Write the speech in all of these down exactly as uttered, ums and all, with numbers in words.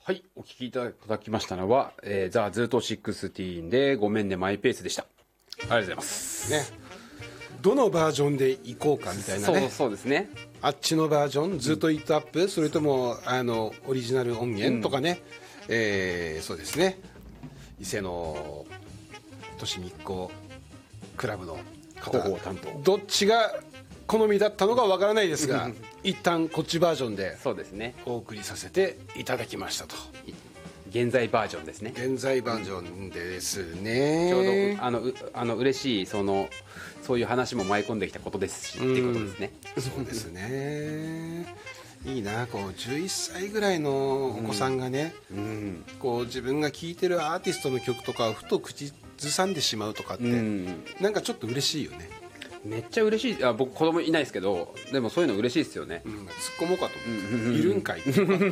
はい、お聞きいただきましたのは、えー、ザ・ズートじゅうろくでごめんねマイペースでした。ありがとうございますね。どのバージョンでいこうかみたいなね。 そうそうですね。 あっちのバージョン、ずっとイットアップ、それともあのオリジナル音源とかね、うん、えー、そうですね。伊勢の都市日光クラブの方広報担当、 どっちが好みだったのかわからないですが一旦こっちバージョンでそうですねお送りさせていただきましたと。 現在バージョンですね。 現在バージョンですね。 ちょうどあのうあの嬉しいそのそういう話も舞い込んできたことですし、ってことですね。 そうですね。いいな、こうじゅういっさいぐらいのお子さんがね、うんうん、こう自分が聴いてるアーティストの曲とかをふと口ずさんでしまうとかって、うん、なんかちょっと嬉しいよね。 めっちゃ嬉しい。あ、僕子供いないですけど、でもそういうの嬉しいですよね。 うん、突っ込もうかと思って、うん、いるんかい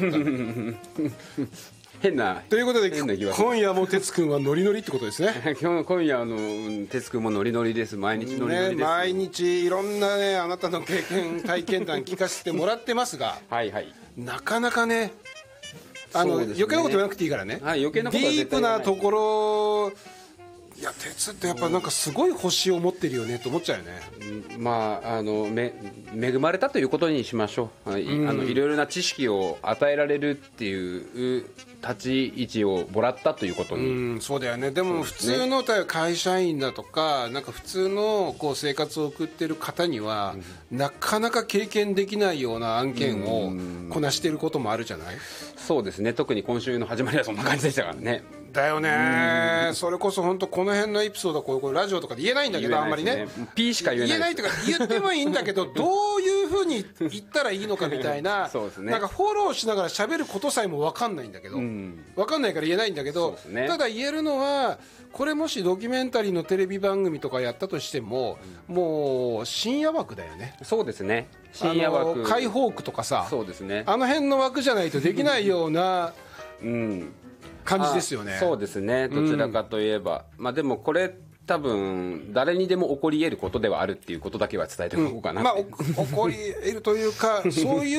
変なということで今夜も哲くんはノリノリってことですね。 今今夜の哲くんもノリノリです。毎日ノリノリです、ね、 毎日いろんなねあなたの経験体験談聞かせてもらってますがはいはい、なかなかねあの、ね、余計なこと言わなくていいからね、はい、余計なことは絶対ない。ディープなところ、いや哲ってやっぱなんかすごい星を持ってるよねと思っちゃうよね。 うん、まああのめ恵まれたということにしましょう。はい、うん、あのいろいろな知識を与えられるっていう立ち位置をもらったということに、 うん、そうだよね。でも普通の会社員だとかなんか普通のこう生活を送ってる方には、うん、なかなか経験できないような案件をこなしてることもあるじゃない。 そうですね。特に今週の始まりはそんな感じでしたからね。 だよね。それこそ本当この辺のエピソードはこうこれラジオとかで言えないんだけど、あんまりね P しか言えない言えないというか言ってもいいんだけどどういうふうに言ったらいいのかみたいなそうですね。なんかフォローしながら喋ることさえも分かんないんだけど、うん、分かんないから言えないんだけど、ね、ただ言えるのはこれもしドキュメンタリーのテレビ番組とかやったとしても、うん、もう深夜枠だよね。 そうですね。深夜枠、 解放区とかさ、 そうですね。 あの辺の枠じゃないとできないようなうん感じですよね。 そうですね。どちらかといえば、うん、まあでもこれ多分誰にでも起こり得ることではあるっていうことだけは伝えておこうかな、 うん、まあ起こり得るというかそういう